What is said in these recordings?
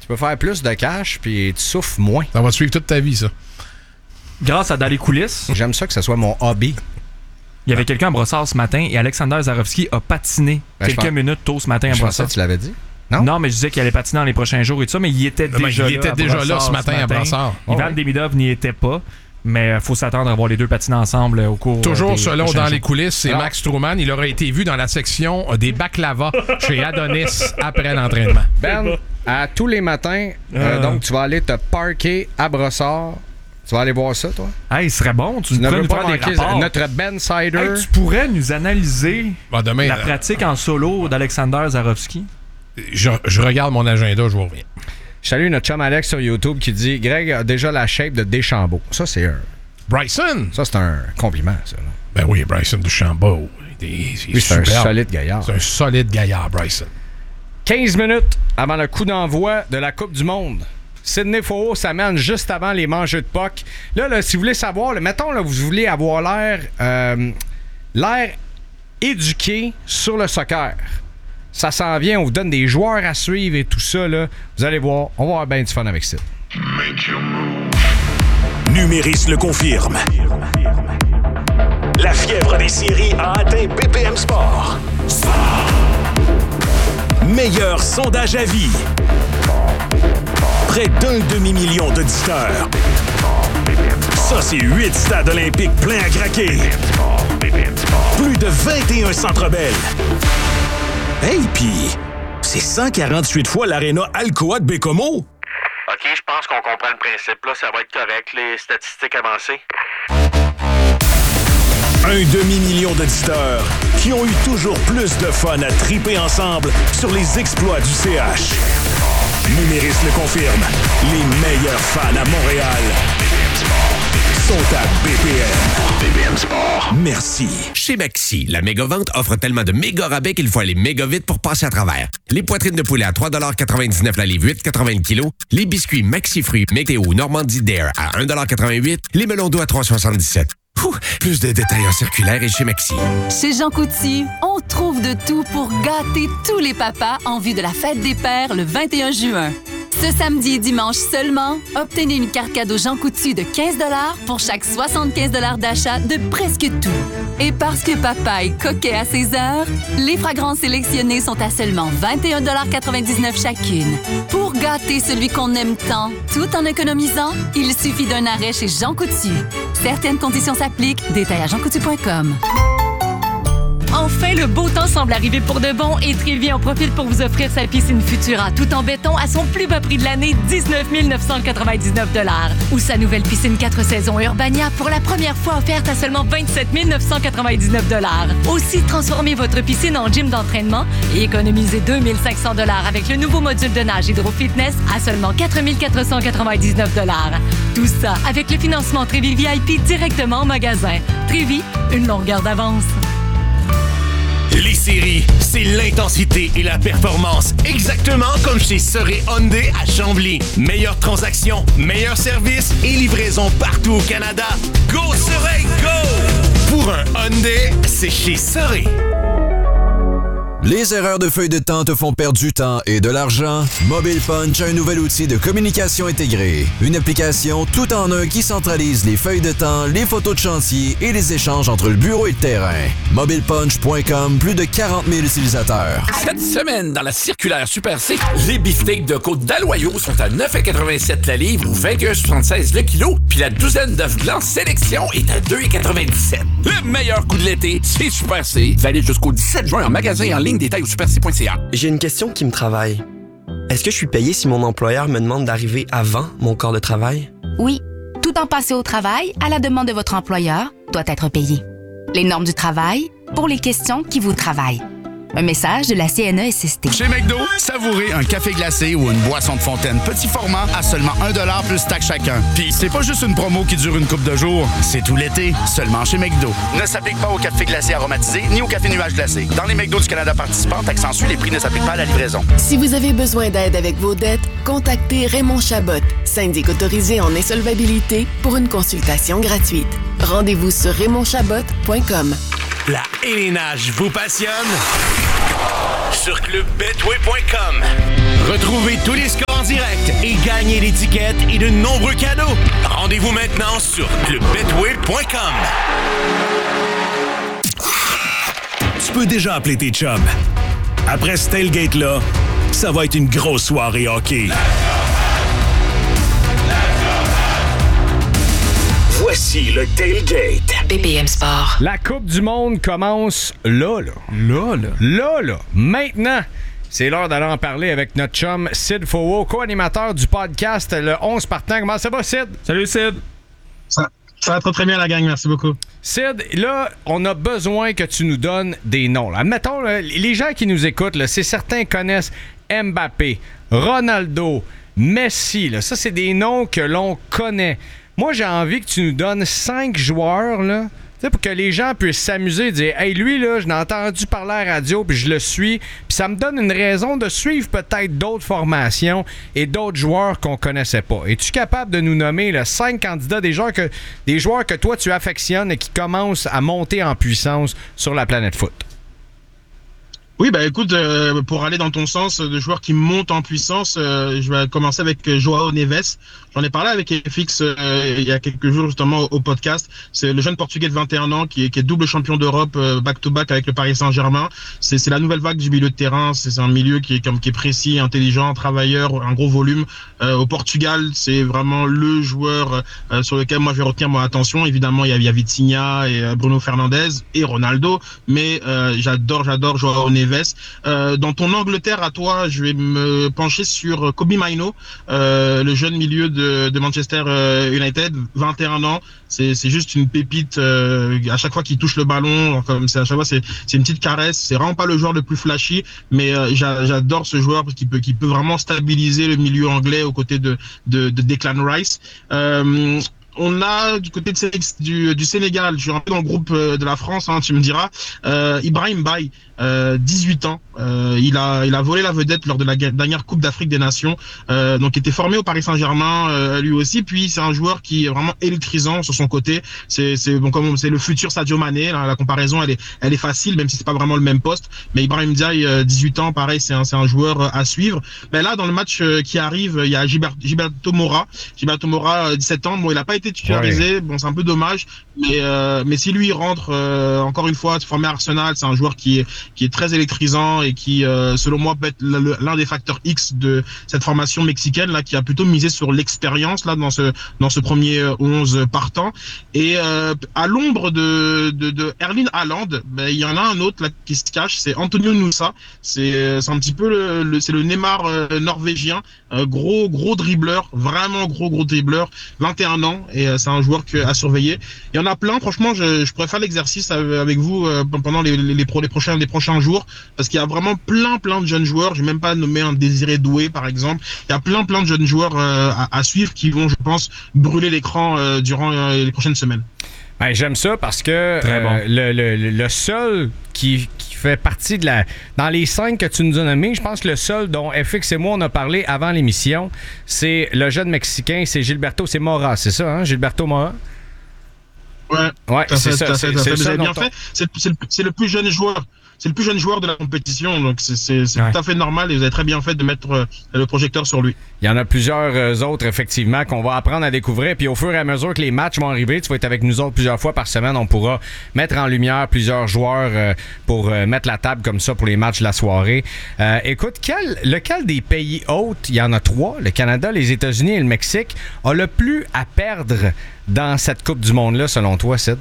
Tu peux faire plus de cash, puis tu souffres moins. Ça va te suivre toute ta vie, ça. Grâce à Dans les coulisses. J'aime ça que ce soit mon hobby. Il y avait quelqu'un à Brossard ce matin et Alexander Zarovski a patiné quelques minutes tôt ce matin à Brossard. Je pensais que tu l'avais dit. Non, mais je disais qu'il allait patiner dans les prochains jours et tout ça, mais il était déjà là ce matin à Brossard. Ivan Demidov n'y était pas. Mais il faut s'attendre à voir les deux patiner ensemble au cours toujours selon Dans jours. les coulisses, c'est Max Truman. Il aurait été vu dans la section des baklava chez Adonis après l'entraînement. Ben, à tous les matins, donc tu vas aller te parker à Brossard. Tu vas aller voir ça, toi? Hey, il serait bon. Tu ne pourrais veux nous pas faire des manquer rapports. notre Ben Sider. Hey, tu pourrais nous analyser demain, la pratique en solo d'Alexander Zarovski? Je regarde mon agenda, je vous reviens. Je salue notre chum Alex sur YouTube qui dit « Greg a déjà la shape de Deschambault ». Ça, c'est un... Bryson? Ça, c'est un compliment, ça. Là. Ben oui, Bryson DeChambeau. C'est un solide gaillard. C'est un solide gaillard, Bryson. 15 minutes avant le coup d'envoi de la Coupe du Monde. Sidney Faux s'amène juste avant les mangeux de puck. Là, si vous voulez savoir, mettons, là, vous voulez avoir l'air éduqué sur le soccer. Ça s'en vient, on vous donne des joueurs à suivre et tout ça. Là. Vous allez voir, on va avoir bien du fun avec ça. Numéris le confirme. La fièvre des séries a atteint BPM Sport. Meilleur sondage à vie. Près d'1 demi-million d'auditeurs. Ça, c'est 8 stades olympiques pleins à craquer. Plus de 21 centres belles. Hey, pis c'est 148 fois l'aréna Alcoa de Bécomo. OK, je pense qu'on comprend le principe. Là, ça va être correct, les statistiques avancées. 1 demi-million d'auditeurs qui ont eu toujours plus de fun à triper ensemble sur les exploits du CH. Numéris le confirme. Les meilleurs fans à Montréal sont à BPM. BPM Sport. Merci. Chez Maxi, la méga-vente offre tellement de méga rabais qu'il faut aller méga vite pour passer à travers. Les poitrines de poulet à 3,99 la livre, 8,80 le kilo. Les biscuits Maxi Fruits Météo Normandie Dare à 1,88 $. Les melons d'eau à 3,77 $. Plus de détails en circulaire et chez Maxi. Chez Jean Coutu, on trouve de tout pour gâter tous les papas en vue de la fête des pères le 21 juin. Ce samedi et dimanche seulement, obtenez une carte cadeau Jean Coutu de 15 $ pour chaque 75 $ d'achat de presque tout. Et parce que papa est coquet à ses heures, les fragrances sélectionnées sont à seulement 21,99 $ chacune. Pour gâter celui qu'on aime tant, tout en économisant, il suffit d'un arrêt chez Jean Coutu. Certaines conditions s'appliquent. Détail à jeancoutu.com. Enfin, le beau temps semble arriver pour de bon et Trévi en profite pour vous offrir sa piscine Futura tout en béton à son plus bas prix de l'année, 19 999 $. Ou sa nouvelle piscine 4 saisons Urbania pour la première fois offerte à seulement 27 999 $. Aussi, transformez votre piscine en gym d'entraînement et économisez 2 500 $ avec le nouveau module de nage Hydro Fitness à seulement 4 499 $. Tout ça avec le financement Trévi VIP directement en magasin. Trévi, une longueur d'avance. Les séries, c'est l'intensité et la performance. Exactement comme chez Soré Hyundai à Chambly. Meilleure transaction, meilleur service et livraison partout au Canada. Go Soré, go! Pour un Hyundai, c'est chez Soré. Les erreurs de feuille de temps te font perdre du temps et de l'argent? Mobile Punch a un nouvel outil de communication intégrée. Une application tout en un qui centralise les feuilles de temps, les photos de chantier et les échanges entre le bureau et le terrain. MobilePunch.com, plus de 40 000 utilisateurs. Cette semaine, dans la circulaire Super C, les beefsteaks de côte d'Aloyau sont à 9,87 la livre ou 21,76 le kilo, puis la douzaine d'œufs blancs sélection est à 2,97. Le meilleur coup de l'été, c'est Super C. Valide jusqu'au 17 juin en magasin et en ligne. Détails au superc.ca. J'ai une question qui me travaille. Est-ce que je suis payé si mon employeur me demande d'arriver avant mon corps de travail? Oui. Tout en passé au travail, à la demande de votre employeur, doit être payé. Les normes du travail pour les questions qui vous travaillent. Un message de la CNESST. Chez McDo, savourez un café glacé ou une boisson de fontaine petit format à seulement 1 $ plus taxe chacun. Puis c'est pas juste une promo qui dure une couple de jours, c'est tout l'été, seulement chez McDo. Ne s'applique pas au café glacé aromatisé ni au café nuage glacé. Dans les McDo du Canada participants, taxe en sus, les prix ne s'appliquent pas à la livraison. Si vous avez besoin d'aide avec vos dettes, contactez Raymond Chabot, syndic autorisé en insolvabilité, pour une consultation gratuite. Rendez-vous sur RaymondChabot.com. La élénage vous passionne? Sur clubbetway.com. Retrouvez tous les scores en direct, gagner des tickets et de nombreux cadeaux. Rendez-vous maintenant sur clubbetway.com. Tu peux déjà appeler tes chums. Après ce tailgate-là, ça va être une grosse soirée hockey. Voici le tailgate. BPM Sport. La Coupe du Monde commence là. Maintenant. C'est l'heure d'aller en parler avec notre chum Sid Fowo, co-animateur du podcast Le 11 partant. Comment ça va, Sid? Salut, Sid. Ça va très bien, la gang. Merci beaucoup. Sid, là, on a besoin que tu nous donnes des noms. Là. Mettons, là, les gens qui nous écoutent, là, c'est certains connaissent Mbappé, Ronaldo, Messi. Là. Ça, c'est des noms que l'on connaît. Moi, j'ai envie que tu nous donnes 5 joueurs, là, pour que les gens puissent s'amuser et dire « Hey, lui, là, je l'ai entendu parler à la radio, puis je le suis. » Puis ça me donne une raison de suivre peut-être d'autres formations et d'autres joueurs qu'on connaissait pas. Es-tu capable de nous nommer 5 candidats, des joueurs que toi, tu affectionnes et qui commencent à monter en puissance sur la planète foot? Oui, écoute, pour aller dans ton sens de joueurs qui montent en puissance, je vais commencer avec Joao Neves. J'en ai parlé avec FX il y a quelques jours justement au podcast. C'est le jeune Portugais de 21 ans qui est double champion d'Europe back-to-back avec le Paris Saint-Germain. C'est la nouvelle vague du milieu de terrain. C'est un milieu qui est précis, intelligent, travailleur, un gros volume. Au Portugal, c'est vraiment le joueur sur lequel moi je vais retenir mon attention. Évidemment, il y a Vitinha et Bruno Fernandes et Ronaldo, mais j'adore Joao Neves. Dans ton Angleterre à toi, je vais me pencher sur Kobbie Mainoo, le jeune milieu de Manchester United, 21 ans. C'est juste une pépite. À chaque fois qu'il touche le ballon, comme c'est à chaque fois c'est une petite caresse. C'est vraiment pas le joueur le plus flashy, mais j'adore ce joueur parce qu'il peut vraiment stabiliser le milieu anglais aux côtés de Declan Rice. On a du côté du Sénégal, je suis un peu dans le groupe de la France, tu me diras, Ibrahim Baye, 18 ans, il a volé la vedette lors de la dernière Coupe d'Afrique des Nations, donc il était formé au Paris Saint-Germain lui aussi, puis c'est un joueur qui est vraiment électrisant sur son côté, c'est le futur Sadio Mané, la comparaison elle est facile, même si c'est pas vraiment le même poste, mais Ibrahim Baye, 18 ans, pareil, c'est un joueur à suivre. Mais là, dans le match qui arrive, il y a Gilberto Moura, 17 ans, bon, il a pas été titularisé, ouais. Bon, c'est un peu dommage, mais si lui il rentre encore une fois formé à Arsenal, c'est un joueur qui est très électrisant et qui selon moi peut être l'un des facteurs X de cette formation mexicaine là, qui a plutôt misé sur l'expérience là dans ce premier 11 partant. Et à l'ombre de Erling Haaland, il y en a un autre là qui se cache, c'est Antonio Nusa. C'est un petit peu c'est le Neymar norvégien, gros dribbleur, vraiment gros dribbleur, 21 ans, et c'est un joueur à surveiller. Il y en a plein, franchement, je pourrais faire l'exercice avec vous pendant les prochains jours, parce qu'il y a vraiment plein de jeunes joueurs. Je vais même pas nommer un Désiré Doué par exemple. Il y a plein de jeunes joueurs à suivre qui vont, je pense, brûler l'écran durant les prochaines semaines. Ben, j'aime ça parce que le seul qui fait partie dans les 5 que tu nous as nommés, je pense que le seul dont FX et moi on a parlé avant l'émission, c'est le jeune Mexicain, c'est Mora, c'est ça, hein? Gilberto Mora? Ouais, c'est ça. C'est vous avez bien fait. C'est le plus jeune joueur. C'est le plus jeune joueur de la compétition, donc c'est tout à fait normal, et vous avez très bien fait de mettre le projecteur sur lui. Il y en a plusieurs autres, effectivement, qu'on va apprendre à découvrir. Puis au fur et à mesure que les matchs vont arriver, tu vas être avec nous autres plusieurs fois par semaine. On pourra mettre en lumière plusieurs joueurs pour mettre la table comme ça pour les matchs de la soirée. Écoute, lequel des pays hôtes, il y en a 3, le Canada, les États-Unis et le Mexique, a le plus à perdre dans cette Coupe du Monde-là, selon toi, Sid?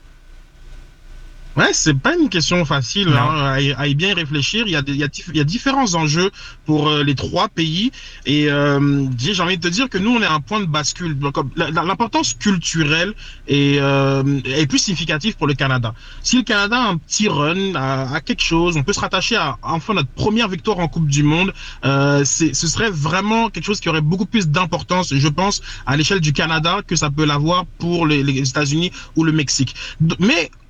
Ouais, c'est pas une question facile à y bien réfléchir. Il y a différents enjeux pour les 3 pays, et j'ai envie de te dire que nous on est à un point de bascule. Donc l'importance culturelle est plus significative pour le Canada. Si le Canada a un petit run à quelque chose, on peut se rattacher à enfin notre première victoire en Coupe du Monde. Ce serait vraiment quelque chose qui aurait beaucoup plus d'importance, je pense, à l'échelle du Canada que ça peut l'avoir pour les États-Unis ou le Mexique. Mais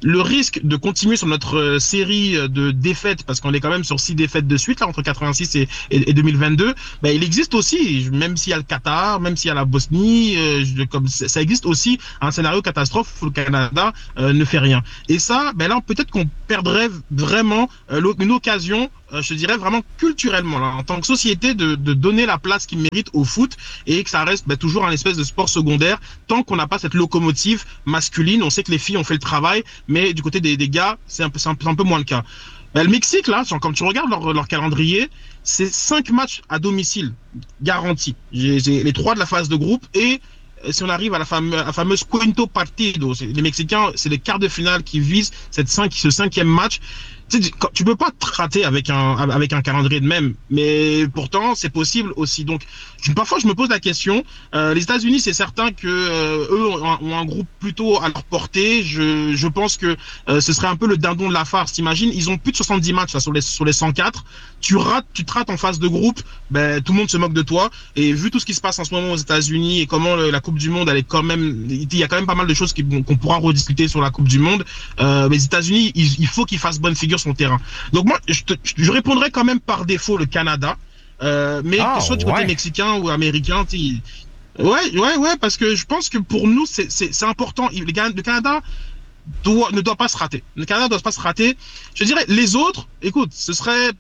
le risque de continuer sur notre série de défaites, parce qu'on est quand même sur 6 défaites de suite là entre 86 et 2022, ben il existe aussi, même s'il y a le Qatar, même s'il y a la Bosnie, comme ça existe aussi un scénario catastrophe où le Canada ne fait rien. Et ça, ben là peut-être qu'on perdrait vraiment une occasion, je dirais vraiment culturellement là, en tant que société, de donner la place qu'il mérite au foot et que ça reste toujours un espèce de sport secondaire tant qu'on n'a pas cette locomotive masculine. On sait que les filles ont fait le travail, mais du côté des gars, c'est un peu moins le cas. Le Mexique, là, quand tu regardes leur calendrier, c'est 5 matchs à domicile garantis. J'ai les 3 de la phase de groupe et si on arrive à la fameuse Quinto Partido, les Mexicains, c'est les quarts de finale qui visent ce 5e match. Tu peux pas te rater avec un calendrier de même, mais pourtant c'est possible aussi. Donc parfois je me pose la question. Les États-Unis, c'est certain que eux ont un groupe plutôt à leur portée. Je pense que ce serait un peu le dindon de la farce. T'imagines, ils ont plus de 70 matchs là, sur les 104. Tu te rates en phase de groupe, tout le monde se moque de toi. Et vu tout ce qui se passe en ce moment aux États-Unis et comment la Coupe du Monde, elle est quand même, il y a quand même pas mal de choses qu'on pourra rediscuter sur la Coupe du Monde. Les États-Unis, il faut qu'ils fassent bonne figure sur le terrain. Donc moi, je répondrais quand même par défaut le Canada, mais que ce soit du côté mexicain ou américain, ouais, parce que je pense que pour nous c'est important. Le Canada ne doit pas se rater. Le Canada doit pas se rater. Je dirais les autres, écoute, ce serait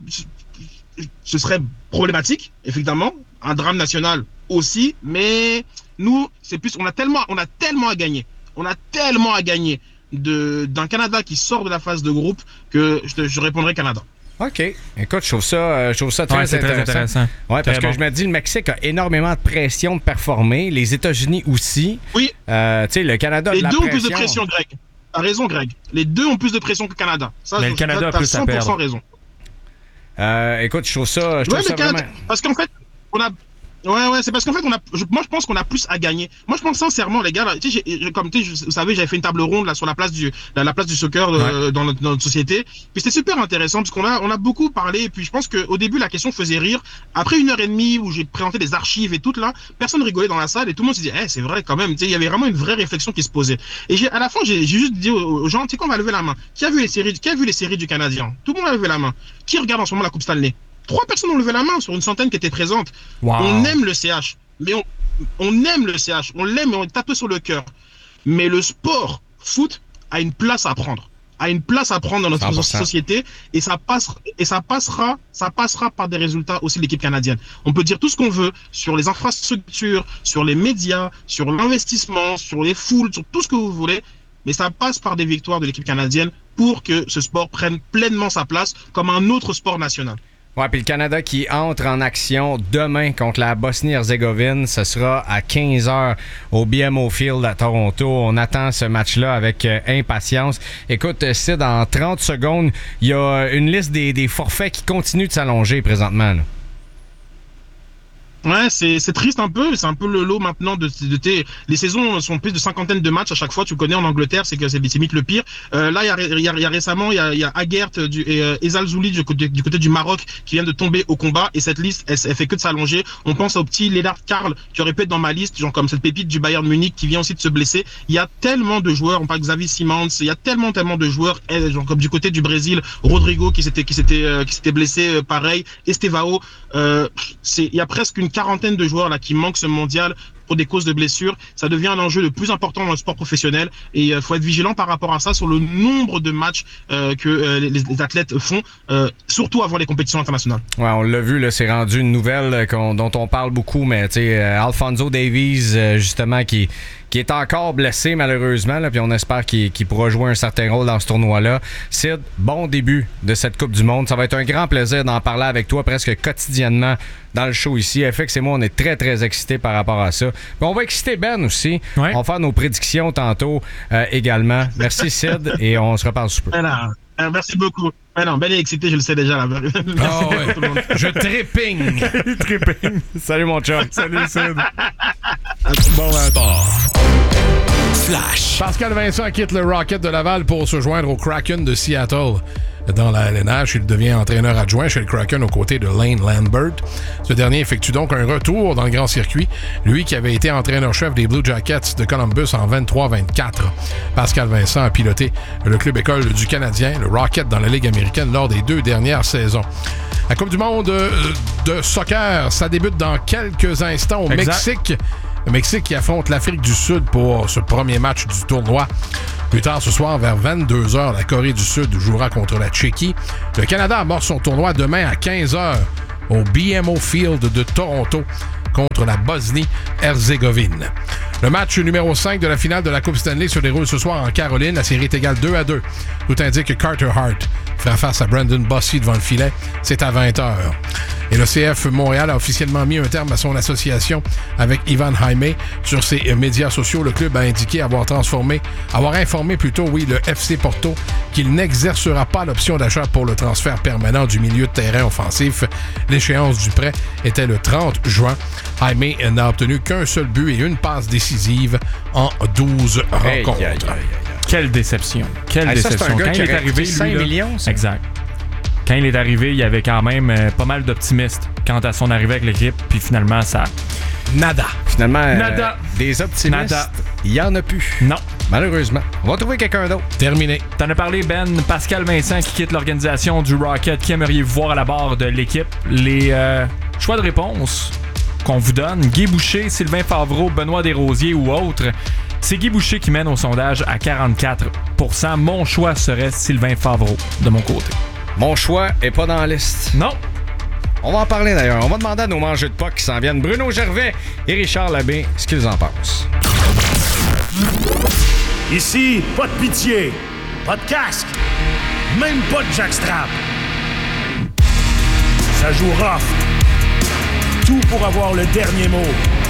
problématique, effectivement, un drame national aussi, mais nous, c'est plus, on a tellement à gagner. On a tellement à gagner d'un Canada qui sort de la phase de groupe que je répondrai Canada. OK. Écoute, je trouve ça très intéressant. Ouais, parce que je me dis, le Mexique a énormément de pression de performer. Les États-Unis aussi. Oui. Tu sais, le Canada a de la pression. Les deux ont plus de pression, Greg. T'as raison, Greg. Les deux ont plus de pression que le Canada. Ça, mais le Canada a plus à perdre. 100% raison. Écoute, je trouve ça vraiment... Parce qu'en fait, on a... Ouais, c'est parce qu'en fait, moi je pense qu'on a plus à gagner. Moi je pense sincèrement, les gars, là, vous savez, j'avais fait une table ronde là sur la place du soccer dans notre société. Puis c'était super intéressant parce qu'on a beaucoup parlé. Et puis je pense qu'au début la question faisait rire. Après 1h30 où j'ai présenté des archives et tout là, personne rigolait dans la salle et tout le monde se disait, c'est vrai quand même. Il y avait vraiment une vraie réflexion qui se posait. Et à la fin j'ai juste dit aux gens, tu sais quoi, on va lever la main. Qui a vu les séries du Canadien? Tout le monde a levé la main. Qui regarde en ce moment la Coupe Stanley? 3 personnes ont levé la main sur une centaine qui étaient présentes. Wow. On aime le CH, mais on aime le CH, on l'aime et on est tapé sur le cœur. Mais le sport foot a une place à prendre. Dans notre 100%. Société et ça passera par des résultats aussi de l'équipe canadienne. On peut dire tout ce qu'on veut sur les infrastructures, sur les médias, sur l'investissement, sur les foules, sur tout ce que vous voulez, mais ça passe par des victoires de l'équipe canadienne pour que ce sport prenne pleinement sa place comme un autre sport national. Ouais, puis le Canada qui entre en action demain contre la Bosnie-Herzégovine, ce sera à 15h au BMO Field à Toronto. On attend ce match-là avec impatience. Écoute, Sid, en 30 secondes, il y a une liste des forfaits qui continuent de s'allonger présentement, là. Ouais, c'est triste un peu, c'est un peu le lot maintenant les saisons sont plus de 50aine de matchs à chaque fois, tu le connais en Angleterre, c'est limite le pire. Là, il y a récemment, il y a Aguert et Ezal Zouli du côté du Maroc qui viennent de tomber au combat et cette liste, elle fait que de s'allonger. On pense au petit Lennart Karl qui aurait pu être dans ma liste, genre comme cette pépite du Bayern Munich qui vient aussi de se blesser. Il y a tellement de joueurs, on parle de Xavi Simons, il y a tellement de joueurs, genre comme du côté du Brésil, Rodrigo qui s'était blessé, pareil, Estevao, il y a presque une quarantaine de joueurs là qui manquent ce mondial pour des causes de blessures. Ça devient un enjeu le plus important dans le sport professionnel et il faut être vigilant par rapport à ça sur le nombre de matchs que les athlètes font, surtout avant les compétitions internationales. Ouais, on l'a vu, là, c'est rendu une nouvelle dont on parle beaucoup, mais tu sais, Alphonso Davies, justement, qui est encore blessé malheureusement, là, puis on espère qu'il pourra jouer un certain rôle dans ce tournoi-là. Sid, bon début de cette Coupe du Monde. Ça va être un grand plaisir d'en parler avec toi presque quotidiennement dans le show ici. FX et moi, on est très, très excités par rapport à ça. Puis on va exciter Ben aussi. Ouais. On va faire nos prédictions tantôt également. Merci Sid, et on se reparle sous peu. Merci beaucoup. Non, Ben est excité, je le sais déjà. Là. Oh, ouais. Je trépigne. Salut mon chum. Salut Sid. Bon sport. Flash. Pascal Vincent quitte le Rocket de Laval pour se joindre au Kraken de Seattle. dans la LNH. Il devient entraîneur adjoint chez le Kraken aux côtés de Lane Lambert. Ce dernier effectue donc un retour dans le grand circuit, lui qui avait été entraîneur-chef des Blue Jackets de Columbus en 23-24. Pascal Vincent a piloté le club école du Canadien, le Rocket, dans la Ligue américaine lors des 2 dernières saisons. La Coupe du monde de soccer, ça débute dans quelques instants au Mexique. Le Mexique qui affronte l'Afrique du Sud pour ce premier match du tournoi. Plus tard ce soir, vers 22h, la Corée du Sud jouera contre la Tchéquie. Le Canada amorce son tournoi demain à 15h au BMO Field de Toronto contre la Bosnie-Herzégovine. Le match numéro 5 de la finale de la Coupe Stanley se déroule ce soir en Caroline. La série est égale 2-2. Tout indique que Carter Hart fera face à Brandon Bossy devant le filet. C'est à 20h. Et le CF Montréal a officiellement mis un terme à son association avec Ivan Jaime. Sur ses médias sociaux, le club a indiqué avoir informé le FC Porto qu'il n'exercera pas l'option d'achat pour le transfert permanent du milieu de terrain offensif. L'échéance du prêt était le 30 juin. Jaime n'a obtenu qu'un seul but et une passe décisive en 12 rencontres. Quelle déception. Quelle déception. C'est un gars Quand qui il est arrivé, 5 lui, là, millions, ça. Exact. Quand il est arrivé, il y avait quand même pas mal d'optimistes quant à son arrivée avec l'équipe, puis finalement, ça... Nada. Finalement, Nada. Des optimistes, il n'y en a plus. Non. Malheureusement. On va trouver quelqu'un d'autre. Terminé. T'en as parlé, Ben. Pascal Vincent qui quitte l'organisation du Rocket. Qui aimeriez-vous voir à la barre de l'équipe? Les choix de réponse qu'on vous donne, Guy Boucher, Sylvain Favreau, Benoît Desrosiers ou autres, c'est Guy Boucher qui mène au sondage à 44%. Mon choix serait Sylvain Favreau, de mon côté. Mon choix est pas dans la liste. Non. On va en parler d'ailleurs. On va demander à nos mangeux de POC qui s'en viennent, Bruno Gervais et Richard Labbé, ce qu'ils en pensent. Ici, pas de pitié, pas de casque, même pas de jackstrap. Ça joue rough. Tout pour avoir le dernier mot.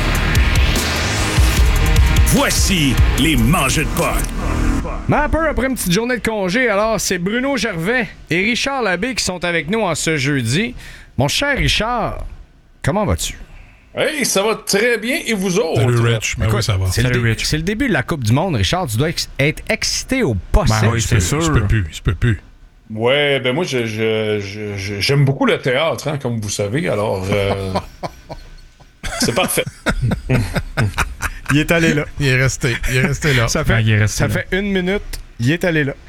Voici les mangeux de POC. Mais un peu après une petite journée de congé, alors c'est Bruno Gervais et Richard Labbé qui sont avec nous en ce jeudi. Mon cher Richard, comment vas-tu? Hey, ça va très bien et vous autres? Salut Rich, ben oui, ça va. C'est le début de la Coupe du Monde, Richard. Tu dois être excité au possible. Ben oui, c'est sûr. Je peux plus. Ouais, ben moi, j'aime beaucoup le théâtre, hein, comme vous savez, alors c'est parfait. Il est allé là. Il est resté là. Ça fait 1 minute, il est allé là.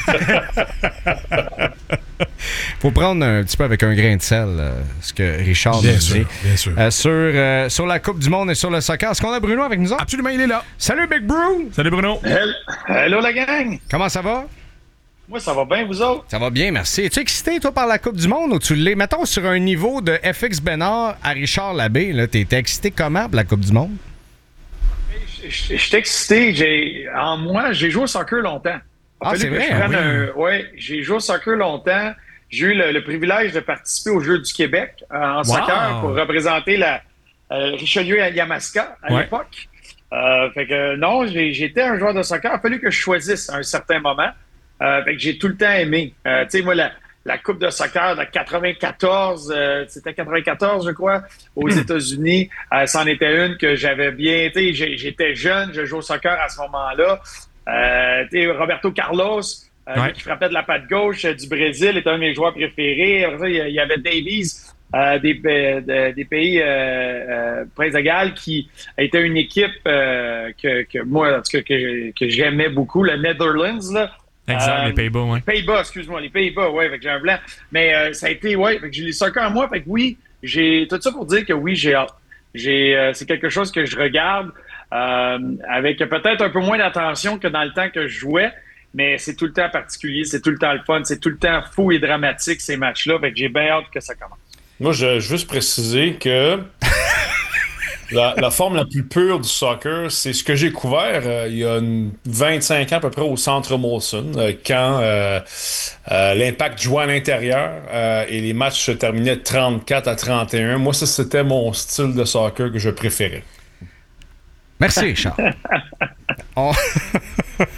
Faut prendre un petit peu avec un grain de sel ce que Richard nous dit. Bien sûr. Sur la Coupe du Monde et sur le soccer. Est-ce qu'on a Bruno avec nous autres? Absolument, il est là. Salut Big Bro! Salut Bruno! Hello la gang! Comment ça va? Moi, ça va bien, vous autres? Ça va bien, merci. Es-tu excité, toi, par la Coupe du Monde ou tu l'es? Mettons sur un niveau de FX Bénard à Richard Labbé, là, t'es excité comment pour la Coupe du Monde? Je suis excité. J'ai joué au soccer longtemps. C'est vrai? Oui, j'ai joué au soccer longtemps. J'ai eu le privilège de participer aux Jeux du Québec en soccer pour représenter la Richelieu à Yamaska à l'époque. Fait que non, j'étais un joueur de soccer. Il a fallu que je choisisse à un certain moment. Fait que j'ai tout le temps aimé. Tu sais, moi, la Coupe de soccer de 94, c'était 94, je crois, aux États-Unis. C'en était une que j'avais bien... Tu sais, j'étais jeune, je jouais au soccer à ce moment-là. Tu sais, Roberto Carlos, qui frappait de la patte gauche du Brésil, était un de mes joueurs préférés. Après ça, il y avait Davies des pays Prince de Galles qui était une équipe que moi, en tout cas, que j'aimais beaucoup, le Netherlands, là. Exact, les Pays-Bas, oui. Les Pays-Bas, oui, fait que j'ai un blanc. Mais ça a été, fait que j'ai les soccer en moi, fait que oui, j'ai tout ça pour dire que oui, j'ai hâte. C'est quelque chose que je regarde avec peut-être un peu moins d'attention que dans le temps que je jouais, mais c'est tout le temps particulier, c'est tout le temps le fun, c'est tout le temps fou et dramatique, ces matchs-là, fait que j'ai bien hâte que ça commence. Moi, je veux juste préciser que la forme la plus pure du soccer, c'est ce que j'ai couvert il y a 25 ans à peu près au Centre Molson, quand l'Impact jouait à l'intérieur et les matchs se terminaient 34-31. Moi, ça, c'était mon style de soccer que je préférais. Merci, Richard.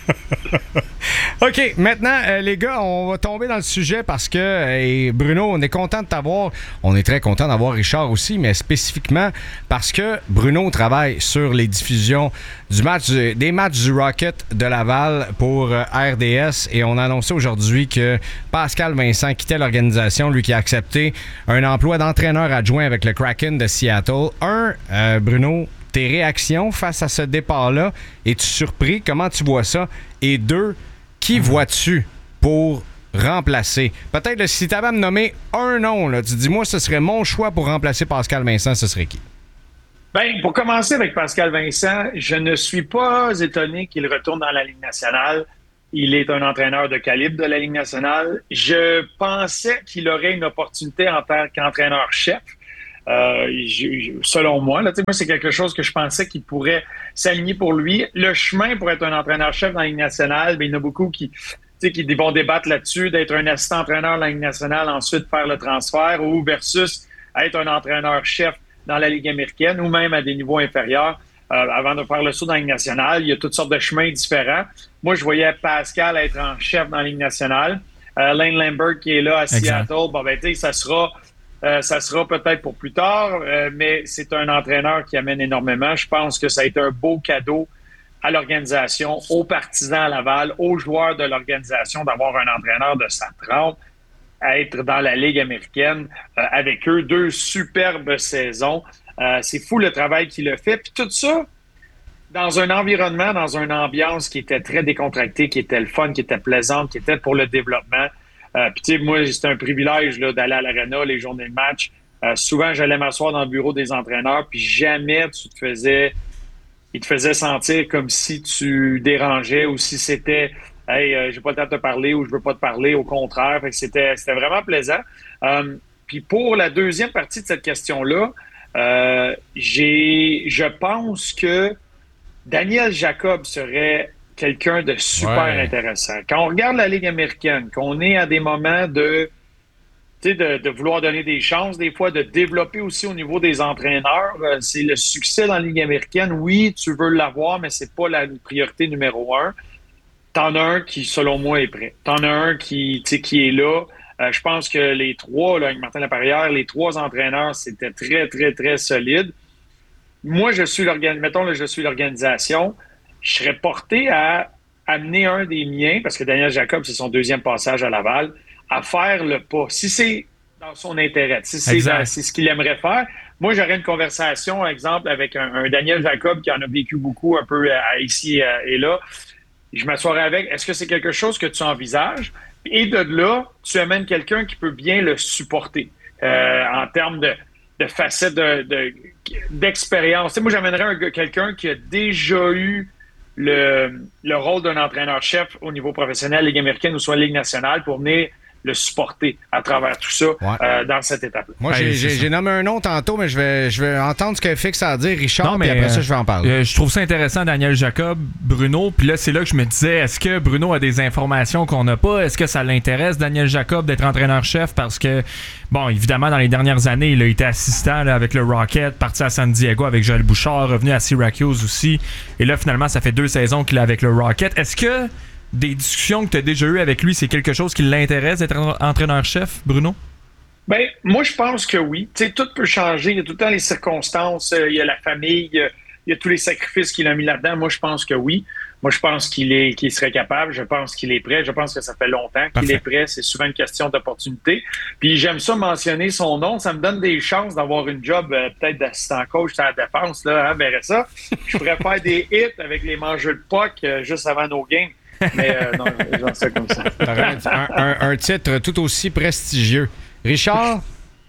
OK, maintenant, les gars, on va tomber dans le sujet parce que, Bruno, on est content de t'avoir. On est très content d'avoir Richard aussi, mais spécifiquement parce que Bruno travaille sur les diffusions des matchs du Rocket de Laval pour RDS et on a annoncé aujourd'hui que Pascal Vincent quittait l'organisation, lui qui a accepté un emploi d'entraîneur adjoint avec le Kraken de Seattle. Bruno, tes réactions face à ce départ-là, es-tu surpris? Comment tu vois ça? Et 2, qui vois-tu pour remplacer? Peut-être là, si tu avais à me nommer un nom, là, tu dis, moi, ce serait mon choix pour remplacer Pascal Vincent, ce serait qui? Bien, pour commencer avec Pascal Vincent, je ne suis pas étonné qu'il retourne dans la Ligue nationale. Il est un entraîneur de calibre de la Ligue nationale. Je pensais qu'il aurait une opportunité en tant qu'entraîneur-chef. Selon moi, là, moi, c'est quelque chose que je pensais qu'il pourrait s'aligner pour lui. Le chemin pour être un entraîneur-chef dans la Ligue nationale, bien, il y en a beaucoup qui vont débattre là-dessus, d'être un assistant-entraîneur dans la Ligue nationale, ensuite faire le transfert, ou versus être un entraîneur-chef dans la Ligue américaine, ou même à des niveaux inférieurs, avant de faire le saut dans la Ligue nationale. Il y a toutes sortes de chemins différents. Moi, je voyais Pascal être en chef dans la Ligue nationale. Lane Lambert qui est là à Seattle, bon, ben, ça sera peut-être pour plus tard, mais c'est un entraîneur qui amène énormément. Je pense que ça a été un beau cadeau à l'organisation, aux partisans à Laval, aux joueurs de l'organisation d'avoir un entraîneur de sa trempe, à être dans la Ligue américaine avec eux. 2 superbes saisons. C'est fou le travail qu'il a fait. Puis tout ça, dans un environnement, dans une ambiance qui était très décontractée, qui était le fun, qui était plaisante, qui était pour le développement. Puis tu sais, moi, c'était un privilège là, d'aller à l'aréna les journées de match. Souvent, j'allais m'asseoir dans le bureau des entraîneurs, puis jamais il te faisait sentir comme si tu dérangeais ou si c'était « Hey, j'ai pas le temps de te parler » ou « Je veux pas te parler », au contraire. Fait que c'était vraiment plaisant. Puis pour la deuxième partie de cette question-là, je pense que Daniel Jacob serait quelqu'un de super intéressant. Quand on regarde la Ligue américaine, qu'on est à des moments de vouloir donner des chances, des fois de développer aussi au niveau des entraîneurs, c'est le succès dans la Ligue américaine. Oui, tu veux l'avoir, mais c'est pas la priorité numéro 1. T'en as un qui, selon moi, est prêt. T'en as un qui est là. Je pense que les 3, là, avec Martin Laperrière, les 3 entraîneurs, c'était très, très, très solide. Moi, je suis l'organisation. Je serais porté à amener un des miens, parce que Daniel Jacob, c'est son 2e passage à Laval, à faire le pas. Si c'est dans son intérêt, si c'est ce qu'il aimerait faire, moi, j'aurais une conversation, par exemple, avec un Daniel Jacob qui en a vécu beaucoup un peu ici et là. Je m'assoirais avec, est-ce que c'est quelque chose que tu envisages? Et de là, tu amènes quelqu'un qui peut bien le supporter en termes de facettes d'expérience. Tu sais, moi, j'amènerais quelqu'un qui a déjà eu le rôle d'un entraîneur-chef au niveau professionnel, Ligue américaine ou soit Ligue nationale, pour venir le supporter à travers tout ça dans cette étape-là. Moi, j'ai nommé un nom tantôt, mais je vais entendre ce que Fix a à dire, Richard, puis après ça, je vais en parler. Je trouve ça intéressant, Daniel Jacob, Bruno, puis là, c'est là que je me disais, est-ce que Bruno a des informations qu'on n'a pas? Est-ce que ça l'intéresse, Daniel Jacob, d'être entraîneur-chef? Parce que, bon, évidemment, dans les dernières années, il a été assistant là, avec le Rocket, parti à San Diego avec Joël Bouchard, revenu à Syracuse aussi, et là, finalement, ça fait 2 saisons qu'il est avec le Rocket. Est-ce que des discussions que tu as déjà eues avec lui, c'est quelque chose qui l'intéresse d'être entraîneur-chef, Bruno? Bien, moi, je pense que oui. Tu sais, tout peut changer. Il y a tout le temps les circonstances. Il y a la famille. Il y a tous les sacrifices qu'il a mis là-dedans. Moi, je pense que oui. Moi, je pense qu'il serait capable. Je pense qu'il est prêt. Je pense que ça fait longtemps qu'il est prêt. C'est souvent une question d'opportunité. Puis, j'aime ça mentionner son nom. Ça me donne des chances d'avoir une job peut-être d'assistant coach à la défense. Là, hein, verrais ça. Je pourrais faire des hits avec les mangeurs de puck juste avant nos games. Mais non, j'en sais comme ça. un titre tout aussi prestigieux. Richard?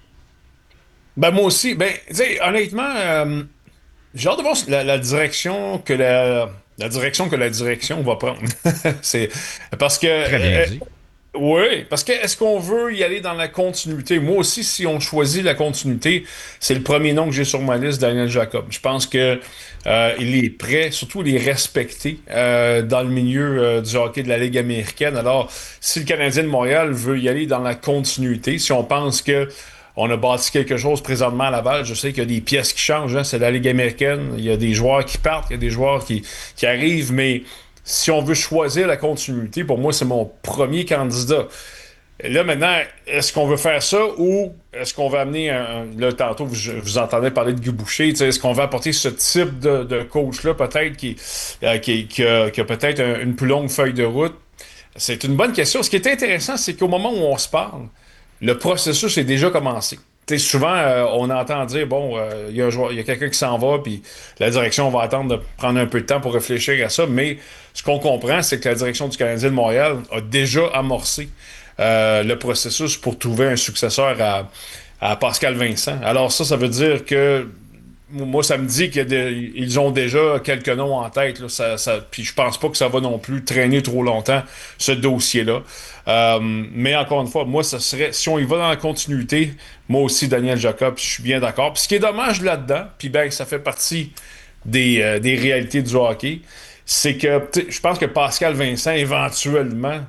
Ben moi aussi. Ben, tu sais, honnêtement, j'ai hâte de voir la direction que la direction va prendre. C'est parce que. Très bien dit. Oui, parce que est-ce qu'on veut y aller dans la continuité? Moi aussi, si on choisit la continuité, c'est le premier nom que j'ai sur ma liste, Daniel Jacob. Je pense que il est prêt, surtout il est respecté dans le milieu du hockey de la Ligue américaine. Alors, si le Canadien de Montréal veut y aller dans la continuité, si on pense que on a bâti quelque chose présentement à Laval, je sais qu'il y a des pièces qui changent, hein, c'est la Ligue américaine, il y a des joueurs qui partent, il y a des joueurs qui arrivent, mais si on veut choisir la continuité, pour moi, c'est mon premier candidat. Là, maintenant, est-ce qu'on veut faire ça ou est-ce qu'on va amener là, tantôt, vous entendez parler de Guy Boucher, est-ce qu'on va apporter ce type de coach-là, peut-être, qui a peut-être une plus longue feuille de route? C'est une bonne question. Ce qui est intéressant, c'est qu'au moment où on se parle, le processus est déjà commencé. Souvent, on entend dire, il y a quelqu'un qui s'en va, puis la direction va attendre de prendre un peu de temps pour réfléchir à ça, mais ce qu'on comprend, c'est que la direction du Canadien de Montréal a déjà amorcé le processus pour trouver un successeur à Pascal Vincent. Alors ça veut dire que moi, ça me dit qu'ils ont déjà quelques noms en tête. Là, puis je pense pas que ça va non plus traîner trop longtemps, ce dossier-là. Mais encore une fois, moi, ça serait, si on y va dans la continuité, moi aussi, Daniel Jacob, je suis bien d'accord. Puis ce qui est dommage là-dedans, puis ben, ça fait partie des réalités du hockey, c'est que je pense que Pascal Vincent, éventuellement,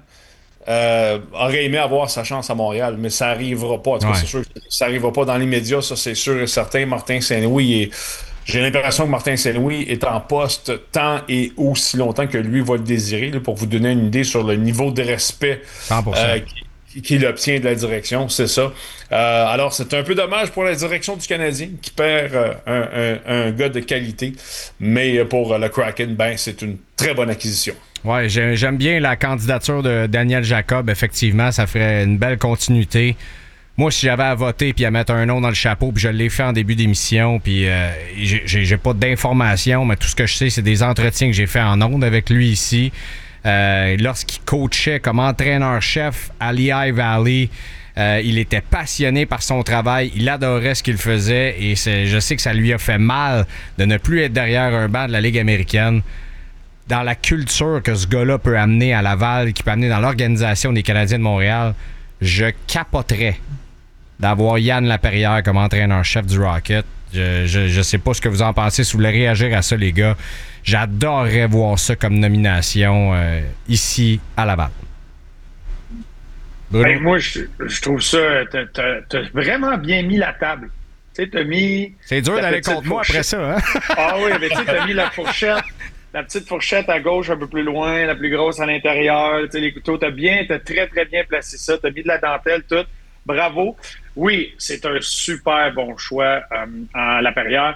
aurait aimé avoir sa chance à Montréal, mais ça n'arrivera pas. En tout cas, c'est sûr que ça n'arrivera pas dans les médias, ça c'est sûr et certain. Martin Saint-Louis, j'ai l'impression que Martin Saint-Louis est en poste tant et aussi longtemps que lui va le désirer, là, pour vous donner une idée sur le niveau de respect qu'il obtient de la direction, c'est ça. Alors, c'est un peu dommage pour la direction du Canadien qui perd un gars de qualité, mais pour le Kraken, ben, c'est une très bonne acquisition. Oui, j'aime bien la candidature de Daniel Jacob. Effectivement, ça ferait une belle continuité. Moi, si j'avais à voter puis à mettre un nom dans le chapeau, puis je l'ai fait en début d'émission, puis j'ai pas d'informations, mais tout ce que je sais, c'est des entretiens que j'ai fait en ondes avec lui ici. Lorsqu'il coachait comme entraîneur-chef à Lehigh Valley, il était passionné par son travail, il adorait ce qu'il faisait et je sais que ça lui a fait mal de ne plus être derrière un banc de la Ligue américaine. Dans la culture que ce gars-là peut amener à Laval, qui peut amener dans l'organisation des Canadiens de Montréal, je capoterais d'avoir Yann Laperrière comme entraîneur-chef du Rocket. Je sais pas ce que vous en pensez, si vous voulez réagir à ça, les gars. J'adorerais voir ça comme nomination ici à Laval. Ben, moi, je trouve ça... T'as vraiment bien mis la table. Tu sais, t'as mis... C'est dur d'aller contre moi après ça, hein? Ah oui, mais tu sais, t'as mis la fourchette... La petite fourchette à gauche un peu plus loin, la plus grosse à l'intérieur, tu sais, les couteaux, t'as très, très bien placé ça, t'as mis de la dentelle, tout. Bravo. Oui, c'est un super bon choix en Laperrière.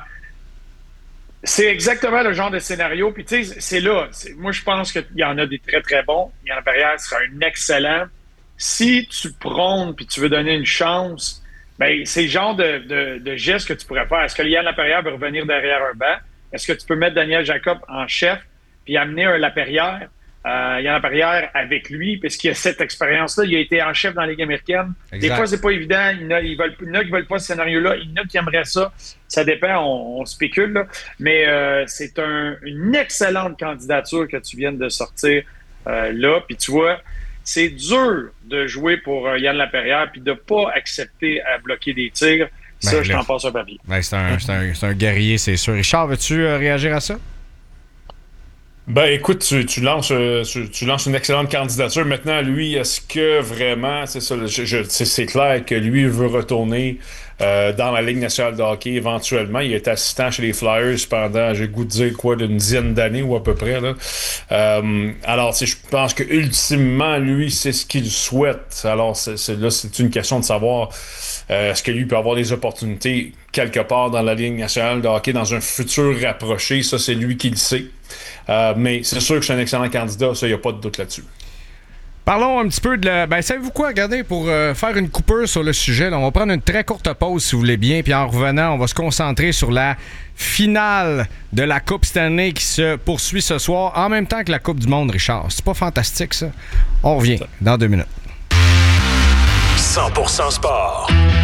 C'est exactement le genre de scénario, puis tu sais, c'est là. Moi, je pense qu'il y en a des très, très bons. Yann Laperrière sera un excellent. Si tu prônes puis tu veux donner une chance, ben c'est le genre de geste que tu pourrais faire. Est-ce que Yann Laperrière veut revenir derrière un banc? Est-ce que tu peux mettre Daniel Jacob en chef puis amener un Laperrière, Yann Laperrière avec lui, parce qu'il a cette expérience-là. Il a été en chef dans la Ligue américaine. Exact. Des fois, c'est pas évident. Il y en a qui veulent pas ce scénario-là. Il y en a qui aimeraient ça. Ça dépend, on spécule. Là. Mais c'est une excellente candidature que tu viens de sortir là. Puis tu vois, c'est dur de jouer pour Yann Laperrière puis de pas accepter à bloquer des tirs. Ça, je t'en passe un papier. Ben, c'est un guerrier, c'est sûr. Richard, veux-tu réagir à ça? Ben, écoute, tu lances une excellente candidature. Maintenant, lui, est-ce que vraiment, c'est ça, c'est clair que lui veut retourner dans la Ligue nationale de hockey éventuellement. Il est assistant chez les Flyers pendant, j'ai le goût de dire d'une dizaine d'années ou à peu près. Là. Alors, je pense que ultimement, lui, c'est ce qu'il souhaite. Alors, c'est une question de savoir est-ce que lui peut avoir des opportunités quelque part dans la Ligue nationale de hockey dans un futur rapproché. Ça, c'est lui qui le sait. Mais c'est sûr que c'est un excellent candidat. Ça, il n'y a pas de doute là-dessus. Parlons un petit peu de la... Ben, savez-vous quoi? Regardez, pour faire une coupure sur le sujet, là, on va prendre une très courte pause, si vous voulez bien. Puis en revenant, on va se concentrer sur la finale de la Coupe Stanley qui se poursuit ce soir, en même temps que la Coupe du Monde, Richard. C'est pas fantastique, ça? On revient dans 2 minutes. 100% sport.